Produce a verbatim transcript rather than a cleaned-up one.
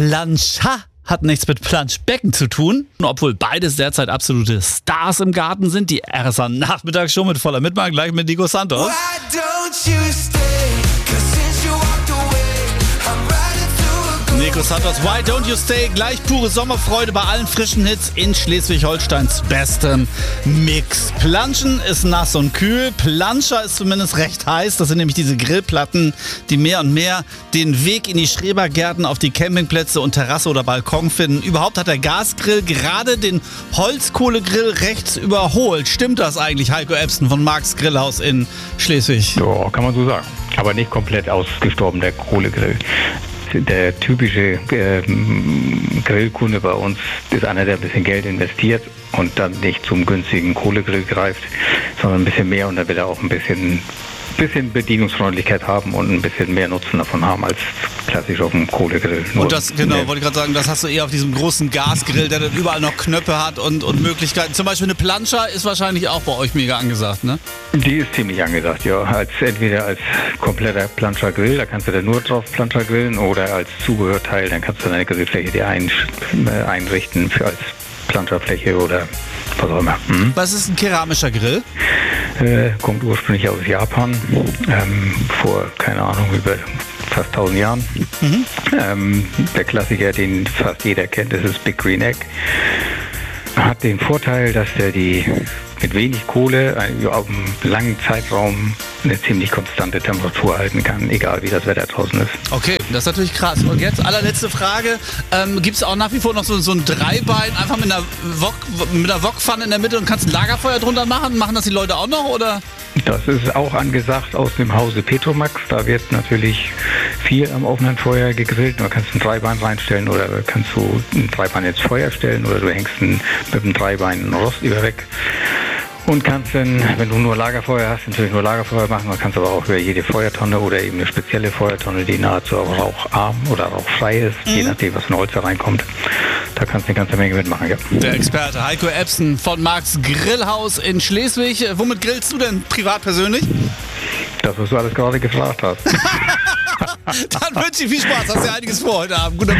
Planscher hat nichts mit Planschbecken zu tun, obwohl beides derzeit absolute Stars im Garten sind. Die R S A Nachmittagsshow mit voller Mitmacht, gleich mit Nico Santos. Nico Santos, Why Don't You Stay? Gleich pure Sommerfreude bei allen frischen Hits in Schleswig-Holsteins bestem Mix. Planschen ist nass und kühl, Planscher ist zumindest recht heiß. Das sind nämlich diese Grillplatten, die mehr und mehr den Weg in die Schrebergärten, auf die Campingplätze und Terrasse oder Balkon finden. Überhaupt hat der Gasgrill gerade den Holzkohlegrill rechts überholt. Stimmt das eigentlich, Heiko Ebsen von Marks Grillhaus in Schleswig? Ja, kann man so sagen. Aber nicht komplett ausgestorben, der Kohlegrill. Der typische äh, Grillkunde bei uns ist einer, der ein bisschen Geld investiert und dann nicht zum günstigen Kohlegrill greift, sondern ein bisschen mehr, und da will er auch ein bisschen, bisschen Bedienungsfreundlichkeit haben und ein bisschen mehr Nutzen davon haben als klassisch auf dem Kohlegrill. Nur und das, genau, wollte ich gerade sagen, das hast du eher auf diesem großen Gasgrill, der dann überall noch Knöpfe hat und, und Möglichkeiten. Zum Beispiel eine Planscher ist wahrscheinlich auch bei euch mega angesagt, ne? Die ist ziemlich angesagt, ja. Als, entweder als kompletter Planscher-Grill, da kannst du dann nur drauf Planscher grillen, oder als Zubehörteil, dann kannst du deine Grillfläche dir ein, äh, einrichten für als Planscherfläche oder was auch immer. Hm? Was ist ein keramischer Grill? Äh, kommt ursprünglich aus Japan, ähm, vor, keine Ahnung, über fast tausend Jahren. Mhm. Ähm, der Klassiker, den fast jeder kennt, das ist Big Green Egg. Hat den Vorteil, dass der die mit wenig Kohle auf einem langen Zeitraum eine ziemlich konstante Temperatur halten kann, egal wie das Wetter draußen ist. Okay, das ist natürlich krass. Und jetzt allerletzte Frage, ähm, gibt es auch nach wie vor noch so, so ein Dreibein, einfach mit einer, Wok, mit einer Wokpfanne in der Mitte und kannst ein Lagerfeuer drunter machen? Machen das die Leute auch noch, oder? Das ist auch angesagt aus dem Hause Petromax. Da wird natürlich viel am offenen Feuer gegrillt. Du kannst ein Dreibein reinstellen, oder kannst du ein Dreibein ins Feuer stellen, oder du hängst ein, mit dem Dreibein einen Rost über weg. Und kannst dann, wenn du nur Lagerfeuer hast, natürlich nur Lagerfeuer machen. Du kannst aber auch über jede Feuertonne oder eben eine spezielle Feuertonne, die nahezu auch raucharm oder rauchfrei ist, mhm. je nachdem, was für ein Holz da reinkommt. Da kannst du eine ganze Menge mitmachen, ja. Der Experte Heiko Ebsen von Marks Grillhaus in Schleswig. Womit grillst du denn privat persönlich? Das, was du alles gerade gefragt hast. Dann wünsche ich viel Spaß. Hast ja einiges vor heute Abend. Guter